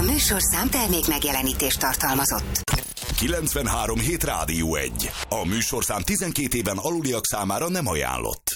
műsorszám termék megjelenítést tartalmazott. 93 hét Rádió 1. A műsorszám 12 éven aluliak számára nem ajánlott.